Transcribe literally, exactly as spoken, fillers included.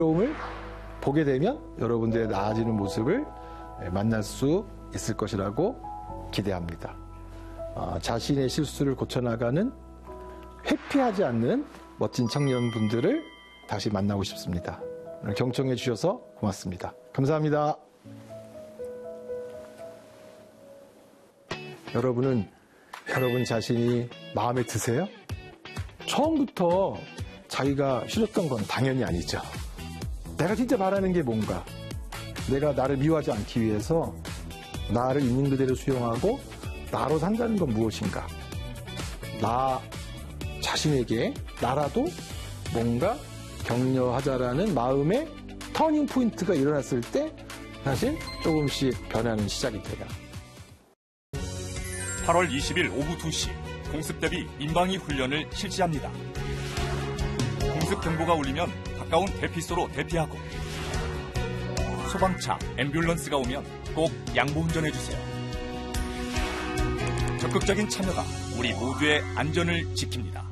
을 보게 되면 여러분들의 나아지는 모습을 만날 수 있을 것이라고 기대합니다. 어, 자신의 실수를 고쳐나가는 회피하지 않는 멋진 청년분들을 다시 만나고 싶습니다. 오늘 경청해 주셔서 고맙습니다. 감사합니다. 여러분은 여러분 자신이 마음에 드세요? 처음부터 자기가 싫었던 건 당연히 아니죠. 내가 진짜 바라는 게 뭔가, 내가 나를 미워하지 않기 위해서 나를 있는 그대로 수용하고 나로 산다는 건 무엇인가, 나 자신에게 나라도 뭔가 격려하자라는 마음의 터닝 포인트가 일어났을 때 사실 조금씩 변하는 시작이 돼요. 팔월 이십일 오후 두 시 공습 대비 민방위 훈련을 실시합니다. 공습 경보가 울리면 가까운 대피소로 대피하고, 소방차, 앰뷸런스가 오면 꼭 양보 운전해주세요. 적극적인 참여가 우리 모두의 안전을 지킵니다.